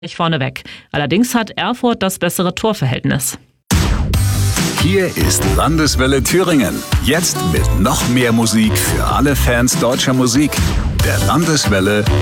nicht vorneweg. Allerdings hat Erfurt das bessere Torverhältnis. Hier ist Landeswelle Thüringen. Jetzt mit noch mehr Musik für alle Fans deutscher Musik. Der Landeswelle